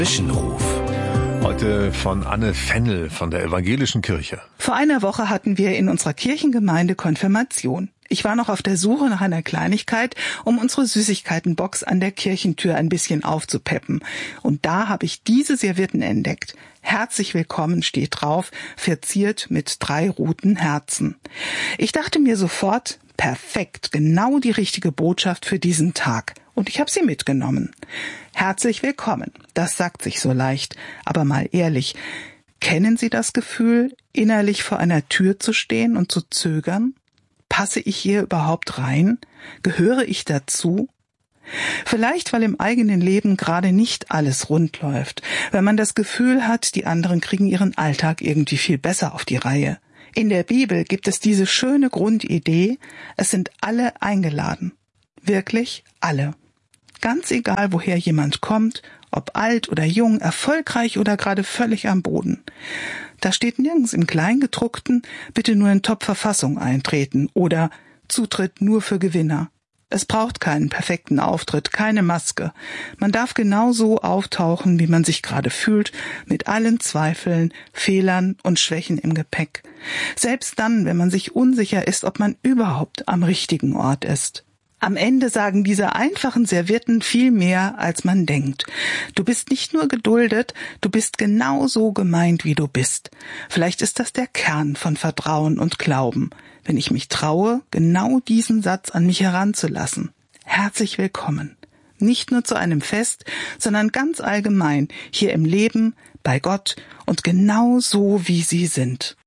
Zwischenruf. Heute von Anne Fennel von der Evangelischen Kirche. Vor einer Woche hatten wir in unserer Kirchengemeinde Konfirmation. Ich war noch auf der Suche nach einer Kleinigkeit, um unsere Süßigkeitenbox an der Kirchentür ein bisschen aufzupeppen. Und da habe ich diese Servietten entdeckt. Herzlich willkommen steht drauf, verziert mit 3 roten Herzen. Ich dachte mir sofort, perfekt, genau die richtige Botschaft für diesen Tag. Und ich habe sie mitgenommen. Herzlich willkommen, das sagt sich so leicht. Aber mal ehrlich, kennen Sie das Gefühl, innerlich vor einer Tür zu stehen und zu zögern? Passe ich hier überhaupt rein? Gehöre ich dazu? Vielleicht, weil im eigenen Leben gerade nicht alles rund läuft, weil man das Gefühl hat, die anderen kriegen ihren Alltag irgendwie viel besser auf die Reihe. In der Bibel gibt es diese schöne Grundidee, es sind alle eingeladen. Wirklich alle. Ganz egal, woher jemand kommt, ob alt oder jung, erfolgreich oder gerade völlig am Boden. Da steht nirgends im Kleingedruckten, bitte nur in Top-Verfassung eintreten oder Zutritt nur für Gewinner. Es braucht keinen perfekten Auftritt, keine Maske. Man darf genau so auftauchen, wie man sich gerade fühlt, mit allen Zweifeln, Fehlern und Schwächen im Gepäck. Selbst dann, wenn man sich unsicher ist, ob man überhaupt am richtigen Ort ist. Am Ende sagen diese einfachen Servietten viel mehr, als man denkt. Du bist nicht nur geduldet, du bist genau so gemeint, wie du bist. Vielleicht ist das der Kern von Vertrauen und Glauben, wenn ich mich traue, genau diesen Satz an mich heranzulassen. Herzlich willkommen. Nicht nur zu einem Fest, sondern ganz allgemein, hier im Leben, bei Gott und genau so, wie Sie sind.